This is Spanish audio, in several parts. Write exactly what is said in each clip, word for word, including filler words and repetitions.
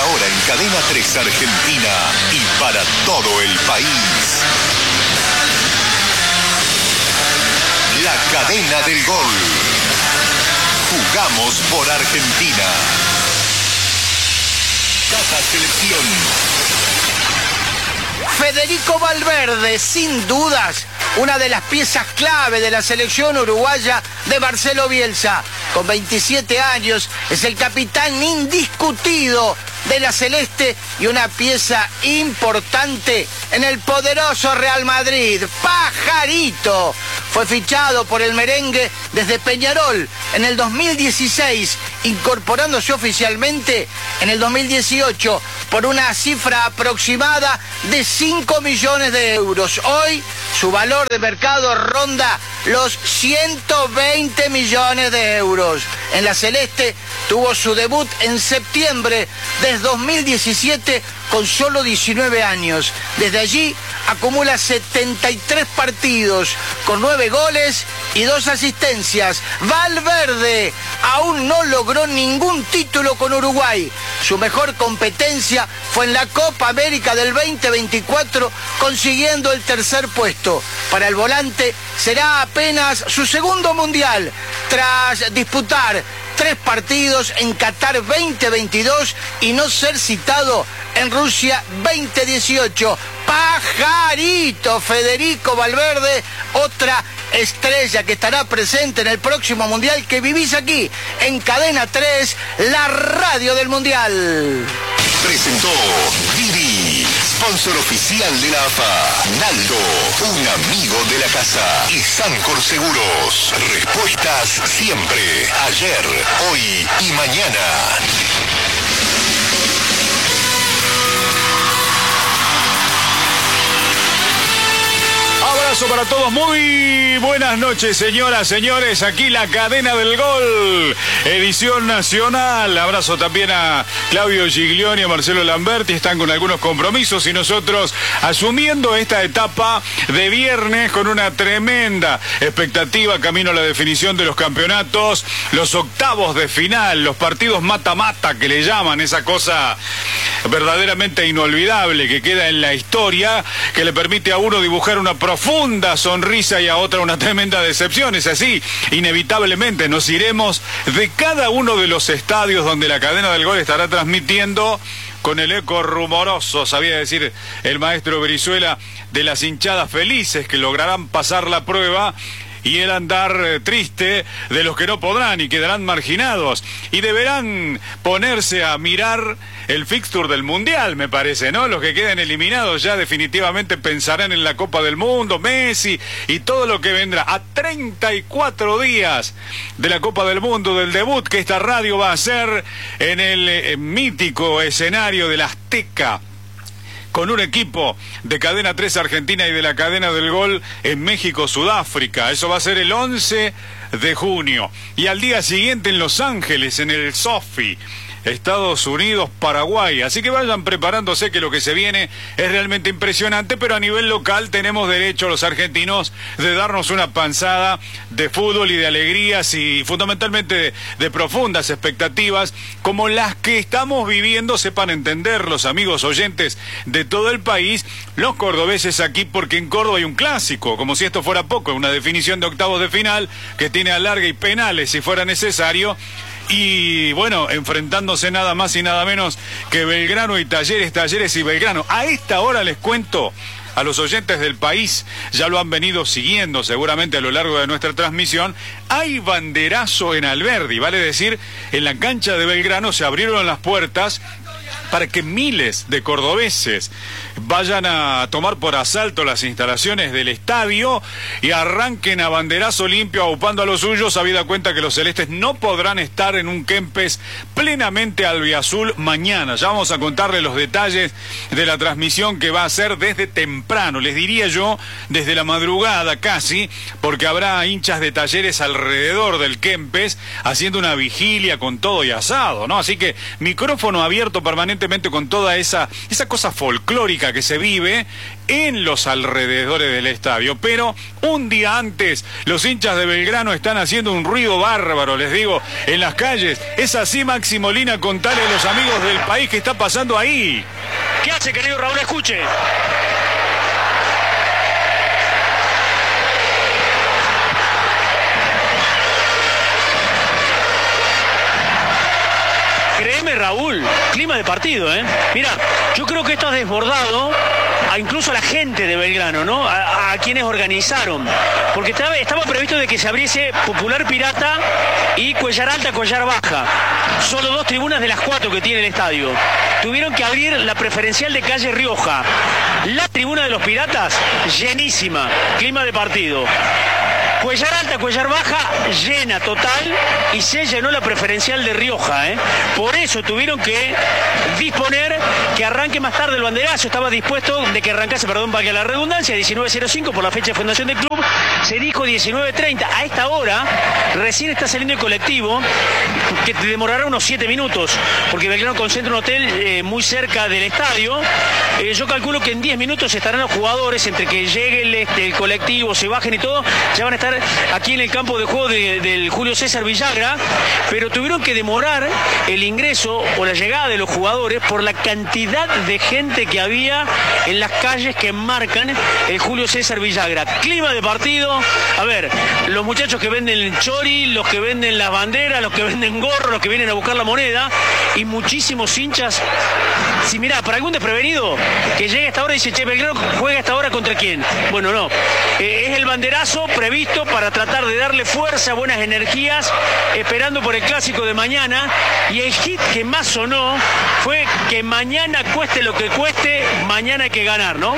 ahora en Cadena tres Argentina y para todo el país. La Cadena del Gol. Jugamos por Argentina. Tata Selección. Federico Valverde, sin dudas, una de las piezas clave de la selección uruguaya de Marcelo Bielsa. Con veintisiete años, es el capitán indiscutido de la Celeste y una pieza importante en el poderoso Real Madrid. ¡Pajarito! Fue fichado por el merengue desde Peñarol en el dos mil dieciséis, incorporándose oficialmente en el dos mil dieciocho por una cifra aproximada de cinco millones de euros. Hoy su valor de mercado ronda los ciento veinte millones de euros. En la Celeste tuvo su debut en septiembre de dos mil diecisiete con solo diecinueve años. Desde allí acumula setenta y tres partidos con nueve goles y dos asistencias. Valverde aún no logró ningún título con Uruguay. Su mejor competencia fue en la Copa América del veinte veinticuatro, consiguiendo el tercer puesto. Para el volante será apenas su segundo mundial, tras disputar tres partidos en Qatar veinte veintidós y no ser citado en Rusia veinte dieciocho. Pajarito Federico Valverde, otra estrella que estará presente en el próximo mundial que vivís aquí en Cadena tres, la radio del mundial. Presentó Didi, sponsor oficial de la A F A. Naldo, un amigo de la casa. Y Sancor Seguros, respuestas siempre, ayer, hoy y mañana. Abrazo para todos, muy buenas noches, señoras, señores, aquí la Cadena del Gol, edición nacional. Abrazo también a Claudio Giglioni y a Marcelo Lamberti, están con algunos compromisos y nosotros asumiendo esta etapa de viernes con una tremenda expectativa camino a la definición de los campeonatos, los octavos de final, los partidos mata-mata que le llaman, esa cosa verdaderamente inolvidable que queda en la historia, que le permite a uno dibujar una profunda sonrisa y a otra una tremenda decepción. Es así, inevitablemente nos iremos de cada uno de los estadios donde la Cadena del Gol estará transmitiendo con el eco rumoroso, sabía decir el maestro Brizuela, de las hinchadas felices que lograrán pasar la prueba, y el andar eh, triste de los que no podrán y quedarán marginados y deberán ponerse a mirar el fixture del Mundial, me parece, ¿no? Los que queden eliminados ya definitivamente pensarán en la Copa del Mundo, Messi y todo lo que vendrá. A treinta y cuatro días de la Copa del Mundo, del debut que esta radio va a hacer en el eh, mítico escenario del Azteca, con un equipo de Cadena tres Argentina y de la Cadena del Gol en México, Sudáfrica. Eso va a ser el once de junio. Y al día siguiente en Los Ángeles, en el SoFi, Estados Unidos, Paraguay. Así que vayan preparándose, que lo que se viene es realmente impresionante, pero a nivel local tenemos derecho los argentinos de darnos una panzada de fútbol y de alegrías y fundamentalmente de, de profundas expectativas como las que estamos viviendo. Sepan entender los amigos oyentes de todo el país, los cordobeses aquí, porque en Córdoba hay un clásico, como si esto fuera poco, una definición de octavos de final que tiene alargue y penales si fuera necesario. Y bueno, enfrentándose nada más y nada menos que Belgrano y Talleres, Talleres y Belgrano. A esta hora les cuento a los oyentes del país, ya lo han venido siguiendo seguramente a lo largo de nuestra transmisión, hay banderazo en Alberdi, vale decir, en la cancha de Belgrano se abrieron las puertas para que miles de cordobeses vayan a tomar por asalto las instalaciones del estadio y arranquen a banderazo limpio aupando a los suyos, habida cuenta que los celestes no podrán estar en un Kempes plenamente albiazul mañana. Ya vamos a contarles los detalles de la transmisión que va a ser desde temprano, les diría yo desde la madrugada casi, porque habrá hinchas de Talleres alrededor del Kempes haciendo una vigilia con todo y asado, ¿no? Así que micrófono abierto permanente evidentemente con toda esa, esa cosa folclórica que se vive en los alrededores del estadio. Pero un día antes, los hinchas de Belgrano están haciendo un ruido bárbaro, les digo, en las calles. Es así, Maxi Molina, contale a los amigos del país qué está pasando ahí. ¿Qué hace, querido Raúl? Escuche. Créeme, Raúl, clima de partido, ¿eh? Mira, yo creo que esto ha desbordado a incluso a la gente de Belgrano, ¿no? A, a quienes organizaron. Porque estaba, estaba previsto de que se abriese Popular Pirata y Cuellar Alta, Cuellar Baja. Solo dos tribunas de las cuatro que tiene el estadio. Tuvieron que abrir la preferencial de calle Rioja. La tribuna de los Piratas, llenísima. Clima de partido. Cuellar Alta, Cuellar Baja, llena total, y se llenó la preferencial de Rioja, ¿eh? Por eso tuvieron que disponer que arranque más tarde el banderazo. Estaba dispuesto de que arrancase, perdón, valga la redundancia, diecinueve cero cinco por la fecha de fundación del club. Se dijo diecinueve treinta. A esta hora recién está saliendo el colectivo, que demorará unos siete minutos, porque Belgrano concentra un hotel eh, muy cerca del estadio. Eh, yo calculo que en diez minutos estarán los jugadores, entre que llegue el, este, el colectivo, se bajen y todo, ya van a estar aquí en el campo de juego de, del Julio César Villagra, pero tuvieron que demorar el ingreso o la llegada de los jugadores por la cantidad de gente que había en las calles que marcan el Julio César Villagra. Clima de partido, a ver, los muchachos que venden el chori, los que venden las banderas, los que venden gorros, los que vienen a buscar la moneda, y muchísimos hinchas. Si mirá, para algún desprevenido que llegue a esta hora y dice, che, Belgrano juega a esta hora ¿contra quién? Bueno, no, eh, es el banderazo previsto para tratar de darle fuerza, buenas energías, esperando por el clásico de mañana. Y el hit que más sonó fue que mañana cueste lo que cueste, mañana hay que ganar, ¿no?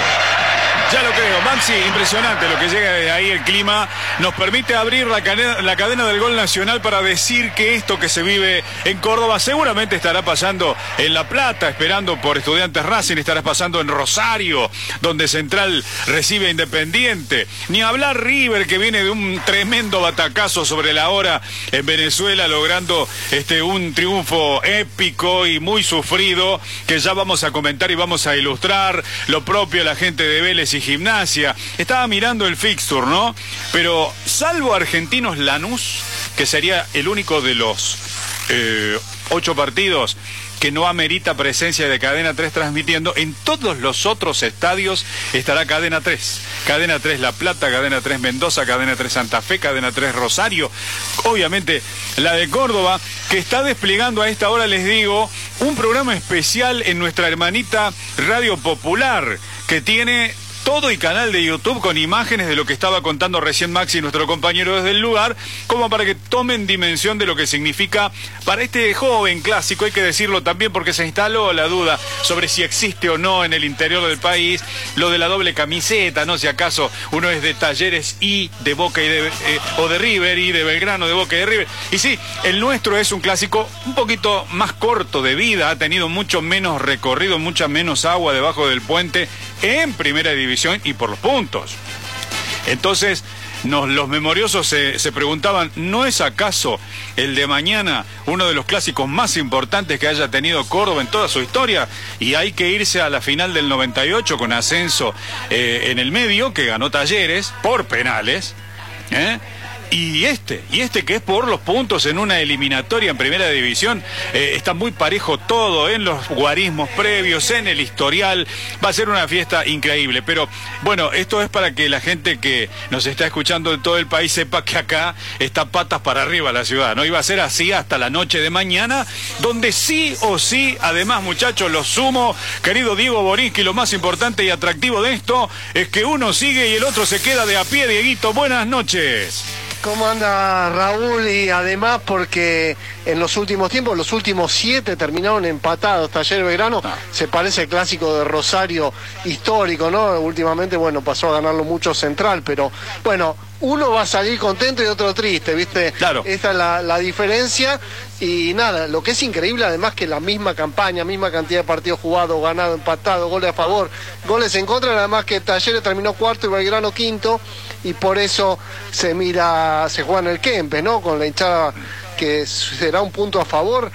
Ya lo creo, Maxi, impresionante lo que llega de ahí. El clima nos permite abrir la cadena, la cadena del gol nacional para decir que esto que se vive en Córdoba seguramente estará pasando en La Plata, esperando por Estudiantes Racing, estará pasando en Rosario, donde Central recibe a Independiente. Ni hablar River, que viene de un tremendo batacazo sobre la hora en Venezuela, logrando este un triunfo épico y muy sufrido, que ya vamos a comentar y vamos a ilustrar. Lo propio la gente de Vélez y Gimnasia. Estaba mirando el fixture, ¿no? Pero salvo Argentinos Lanús, que sería el único de los eh, ocho partidos que no amerita presencia de Cadena tres transmitiendo, en todos los otros estadios estará Cadena tres. Cadena tres La Plata, Cadena tres Mendoza, Cadena tres Santa Fe, Cadena tres Rosario, obviamente la de Córdoba, que está desplegando a esta hora, les digo, un programa especial en nuestra hermanita Radio Popular, que tiene todo y canal de YouTube con imágenes de lo que estaba contando recién Maxi, nuestro compañero desde el lugar, como para que tomen dimensión de lo que significa para este joven clásico. Hay que decirlo también porque se instaló la duda sobre si existe o no en el interior del país lo de la doble camiseta, no, si acaso uno es de Talleres y de Boca y de, eh, o de River y de Belgrano, de Boca y de River. Y sí, el nuestro es un clásico un poquito más corto de vida, ha tenido mucho menos recorrido, mucha menos agua debajo del puente en primera división y por los puntos. Entonces, nos, los memoriosos se, se preguntaban, ¿no es acaso el de mañana uno de los clásicos más importantes que haya tenido Córdoba en toda su historia? Y hay que irse a la final del noventa y ocho con ascenso eh, en el medio, que ganó Talleres por penales, ¿eh? Y este, y este que es por los puntos en una eliminatoria en primera división, eh, está muy parejo todo en los guarismos previos, en el historial, va a ser una fiesta increíble. Pero bueno, esto es para que la gente que nos está escuchando de todo el país sepa que acá está patas para arriba la ciudad, ¿no? Iba a ser así hasta la noche de mañana, donde sí o sí, además muchachos, lo sumo, querido Diego Borinsky, lo más importante y atractivo de esto es que uno sigue y el otro se queda de a pie. Dieguito, buenas noches. ¿Cómo anda Raúl? Y además porque en los últimos tiempos, los últimos siete terminaron empatados. Talleres Belgrano ah. se parece al clásico de Rosario histórico, ¿no? Últimamente, bueno, pasó a ganarlo mucho Central, pero bueno, uno va a salir contento y otro triste, ¿viste? Claro. Esta es la, la diferencia. Y nada, lo que es increíble además que la misma campaña, misma cantidad de partidos jugados, ganado, empatado, goles a favor, goles en contra, además que Talleres terminó cuarto y Belgrano quinto, y por eso se mira, se juega en el Kempes, ¿no? Con la hinchada que será un punto a favor.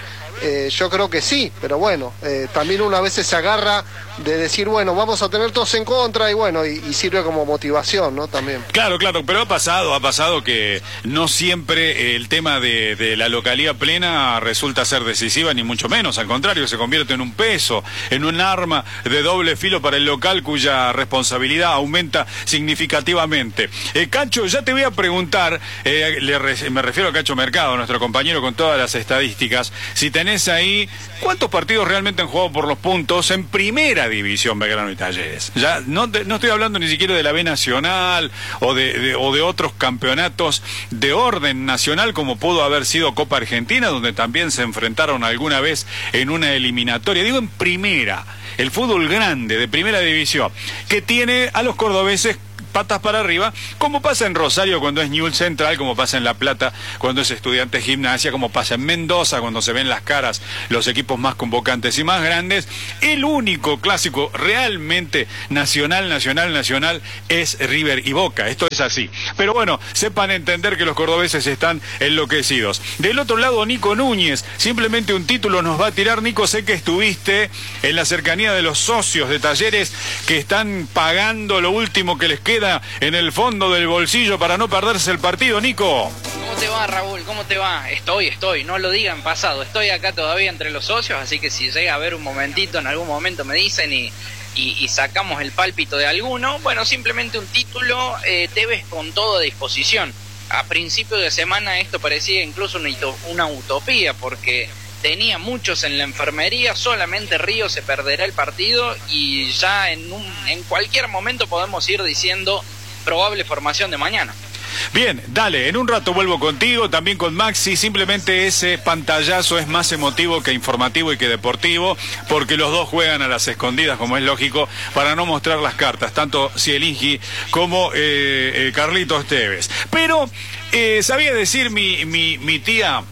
Eh, yo creo que sí, pero bueno, eh, también uno a veces se agarra de decir, bueno, vamos a tener todos en contra y bueno, y, y sirve como motivación, ¿no? También. Claro, claro, pero ha pasado, ha pasado que no siempre el tema de, de la localidad plena resulta ser decisiva, ni mucho menos, al contrario, se convierte en un peso, en un arma de doble filo para el local cuya responsabilidad aumenta significativamente. Eh, Cacho, ya te voy a preguntar, eh, le re, me refiero a Cacho Mercado, nuestro compañero con todas las estadísticas, si tenés ahí, ¿cuántos partidos realmente han jugado por los puntos en primera división Belgrano y Talleres? Ya no, te, no estoy hablando ni siquiera de la B Nacional o de, de, o de otros campeonatos de orden nacional como pudo haber sido Copa Argentina, donde también se enfrentaron alguna vez en una eliminatoria. Digo en primera, el fútbol grande de primera división, que tiene a los cordobeses patas para arriba, como pasa en Rosario cuando es Newell's Central, como pasa en La Plata cuando es Estudiantes Gimnasia, como pasa en Mendoza cuando se ven las caras los equipos más convocantes y más grandes. El único clásico realmente nacional, nacional, nacional es River y Boca. Esto es así. Pero bueno, sepan entender que los cordobeses están enloquecidos. Del otro lado, Nico Núñez, simplemente un título nos va a tirar. Nico, sé que estuviste en la cercanía de los socios de Talleres que están pagando lo último que les queda en el fondo del bolsillo para no perderse el partido. Nico. ¿Cómo te va, Raúl? ¿Cómo te va? Estoy, estoy, no lo digan pasado, estoy acá todavía entre los socios, así que si llega a haber un momentito, en algún momento me dicen y, y, y sacamos el pálpito de alguno. Bueno, simplemente un título, eh, Tevez con todo a disposición. A principio de semana esto parecía incluso una, una utopía, porque tenía muchos en la enfermería, solamente Río se perderá el partido y ya en, un, en cualquier momento podemos ir diciendo probable formación de mañana. Bien, dale, en un rato vuelvo contigo, también con Maxi. Simplemente ese pantallazo es más emotivo que informativo y que deportivo, porque los dos juegan a las escondidas, como es lógico, para no mostrar las cartas, tanto Cielinski como eh, eh, Carlitos Tevez. Pero, eh, sabía decir mi, mi, mi tía,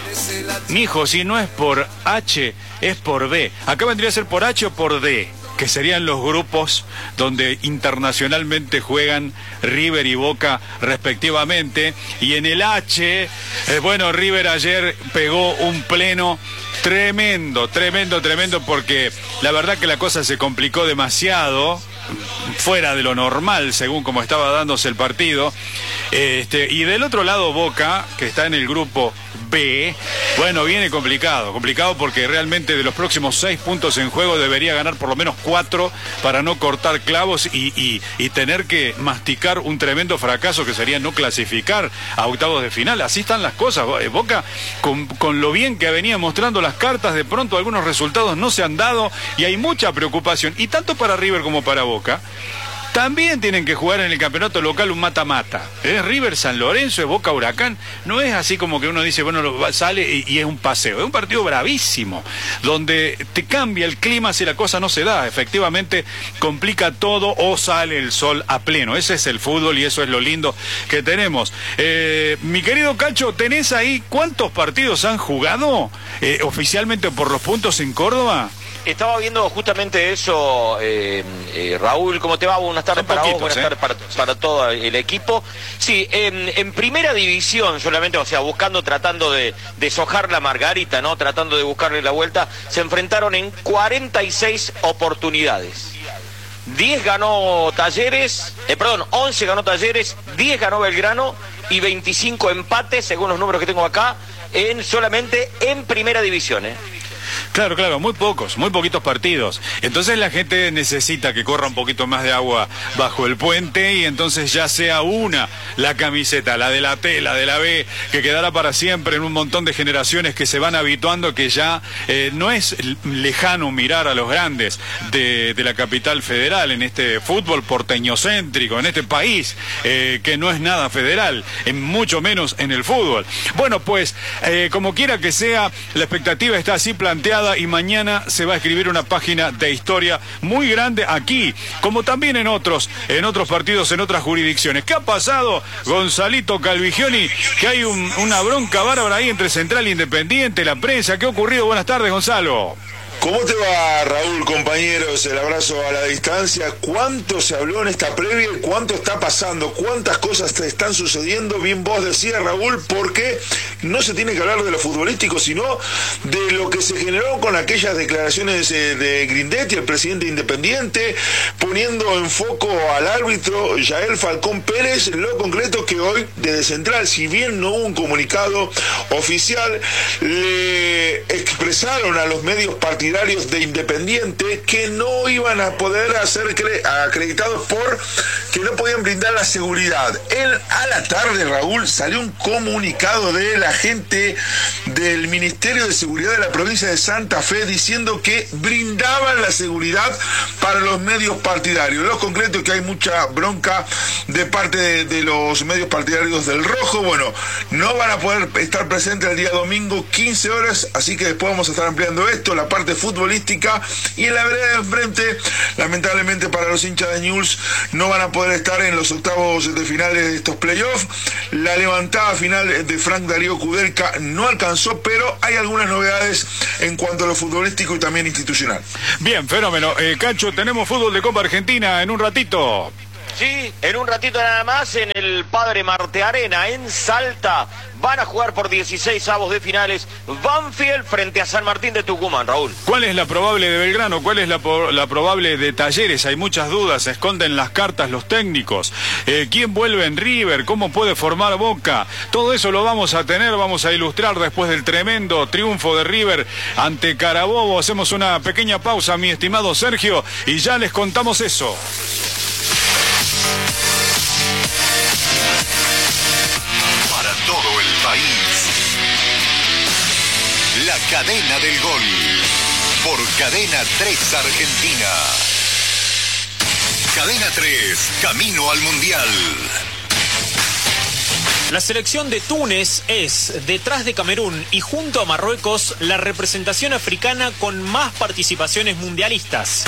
mijo, si no es por H, es por B. Acá vendría a ser por H o por D, que serían los grupos donde internacionalmente juegan River y Boca respectivamente. Y en el H, eh, bueno, River ayer pegó un pleno tremendo, tremendo, tremendo, porque la verdad que la cosa se complicó demasiado, fuera de lo normal, según como estaba dándose el partido. Este, y del otro lado Boca, que está en el grupo B, bueno, viene complicado, complicado porque realmente de los próximos seis puntos en juego debería ganar por lo menos cuatro para no cortar clavos y, y, y tener que masticar un tremendo fracaso que sería no clasificar a octavos de final. Así están las cosas. Boca, con, con lo bien que venía mostrando las cartas, de pronto algunos resultados no se han dado y hay mucha preocupación, y tanto para River como para Boca. También tienen que jugar en el campeonato local un mata-mata. Es River San Lorenzo, es Boca Huracán. No es así como que uno dice, bueno, sale y, y es un paseo. Es un partido bravísimo, donde te cambia el clima si la cosa no se da. Efectivamente, complica todo o sale el sol a pleno. Ese es el fútbol y eso es lo lindo que tenemos. Eh, mi querido Cacho, ¿tenés ahí cuántos partidos han jugado eh, oficialmente por los puntos en Córdoba? Estaba viendo justamente eso, eh, eh, Raúl, ¿cómo te va? Buenas tardes para vos, buenas tardes para, para todo el equipo. Sí, en, en primera división solamente, o sea, buscando, tratando de deshojar la margarita, ¿no? Tratando de buscarle la vuelta, se enfrentaron en cuarenta y seis oportunidades. diez ganó Talleres, eh, perdón, once ganó Talleres, diez ganó Belgrano y veinticinco empates, según los números que tengo acá, en solamente en primera división, ¿eh? Claro, claro, muy pocos, muy poquitos partidos. Entonces la gente necesita que corra un poquito más de agua bajo el puente y entonces ya sea una la camiseta, la de la T, la de la B, que quedará para siempre en un montón de generaciones que se van habituando, que ya eh, no es lejano mirar a los grandes de, de la capital federal en este fútbol porteñocéntrico, en este país eh, que no es nada federal, en mucho menos en el fútbol. Bueno, pues eh, como quiera que sea, la expectativa está así planteada y mañana se va a escribir una página de historia muy grande aquí, como también en otros, en otros partidos, en otras jurisdicciones. ¿Qué ha pasado, Gonzalito Calvigioni? Que hay un, una bronca bárbara ahí entre Central e Independiente, la prensa. ¿Qué ha ocurrido? Buenas tardes, Gonzalo. ¿Cómo te va, Raúl, compañeros? El abrazo a la distancia. ¿Cuánto se habló en esta previa y cuánto está pasando? ¿Cuántas cosas te están sucediendo? Bien vos decías, Raúl, porque no se tiene que hablar de lo futbolístico, sino de lo que se generó con aquellas declaraciones eh, de Grindetti, el presidente independiente, poniendo en foco al árbitro Yael Falcón Pérez. Lo concreto que hoy, desde Central, si bien no hubo un comunicado oficial, le expresaron a los medios partidarios de Independiente que no iban a poder ser acreditados por que no podían brindar la seguridad. Él, a la tarde, Raúl, salió un comunicado de la gente del Ministerio de Seguridad de la provincia de Santa Fe diciendo que brindaban la seguridad para los medios partidarios. Lo concreto es que hay mucha bronca de parte de, de los medios partidarios del Rojo. Bueno, no van a poder estar presentes el día domingo, quince horas, así que después vamos a estar ampliando esto, la parte futbolística, y en la vereda de enfrente, lamentablemente para los hinchas de Newell's, no van a poder estar en los octavos de finales de estos playoffs. La levantada final de Frank Darío Kudelka no alcanzó, pero hay algunas novedades en cuanto a lo futbolístico y también institucional. Bien, fenómeno. Eh, Cacho, tenemos fútbol de Copa Argentina en un ratito. Sí, en un ratito nada más en el Padre Marte Arena, en Salta. Van a jugar por dieciséis avos de finales Banfield frente a San Martín de Tucumán, Raúl. ¿Cuál es la probable de Belgrano? ¿Cuál es la, la probable de Talleres? Hay muchas dudas, se esconden las cartas los técnicos. Eh, ¿Quién vuelve en River? ¿Cómo puede formar Boca? Todo eso lo vamos a tener, vamos a ilustrar después del tremendo triunfo de River ante Carabobo. Hacemos una pequeña pausa, mi estimado Sergio, y ya les contamos eso. Para todo el país, la cadena del gol, por Cadena tres Argentina. Cadena tres, camino al Mundial. La selección de Túnez es, detrás de Camerún y junto a Marruecos, la representación africana con más participaciones mundialistas.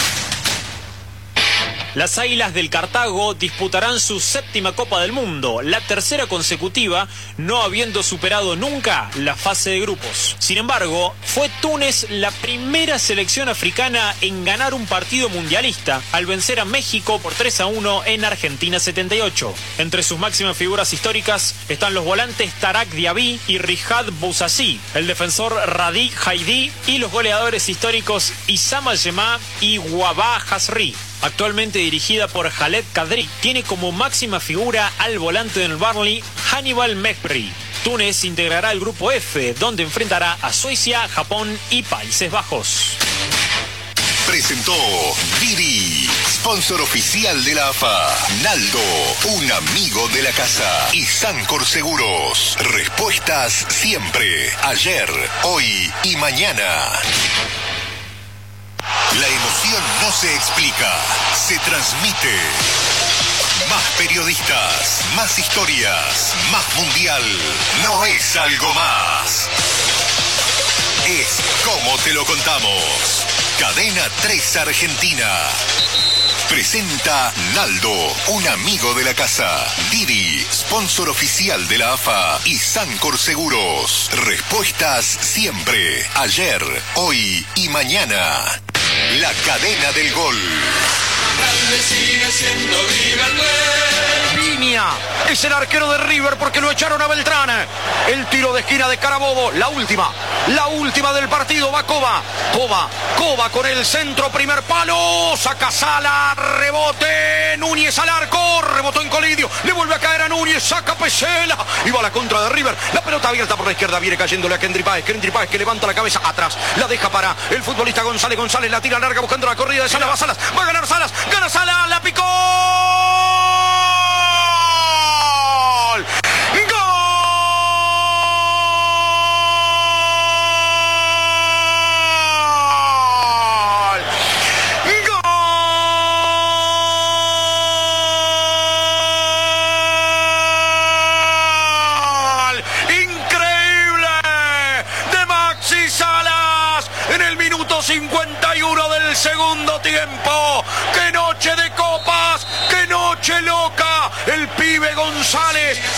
Las Águilas del Cartago disputarán su séptima Copa del Mundo, la tercera consecutiva, no habiendo superado nunca la fase de grupos. Sin embargo, fue Túnez la primera selección africana en ganar un partido mundialista, al vencer a México por tres a uno en Argentina setenta y ocho. Entre sus máximas figuras históricas están los volantes Tarak Diaby y Rihad Bouzazi, el defensor Radi Haidi y los goleadores históricos Issama Yema y Wabah Hasri. Actualmente dirigida por Khaled Kadri, tiene como máxima figura al volante del Burnley, Hannibal Mejbri. Túnez integrará el grupo F, donde enfrentará a Suecia, Japón y Países Bajos. Presentó Didi, sponsor oficial de la A F A. Naldo, un amigo de la casa. Y Sancor Seguros, respuestas siempre, ayer, hoy y mañana. La emoción no se explica, se transmite. Más periodistas, más historias, más mundial. No es algo más. Es como te lo contamos. Cadena tres Argentina. Presenta Naldo, un amigo de la casa. Didi, sponsor oficial de la A F A. Y Sancor Seguros. Respuestas siempre, ayer, hoy y mañana. La cadena del gol. Grande sigue siendo River. Viña es el arquero de River porque lo echaron a Beltrán. El tiro de esquina de Carabobo, la última, la última del partido. Va Coba, Coba, Coba con el centro, primer palo, saca Sala, rebote, Núñez al arco, rebotó en Colidio, le vuelve a caer a Núñez, saca Pesela y va a la contra de River. La pelota abierta por la izquierda, viene cayéndole a Kendry Páez, Kendry Páez que levanta la cabeza atrás, la deja para el futbolista González, González la tira larga buscando la corrida de Salas, va Salas, va a ganar Salas, gana Salas, la picó. cincuenta y uno del segundo tiempo. ¡Qué noche de copas! ¡Qué noche loca! El pibe González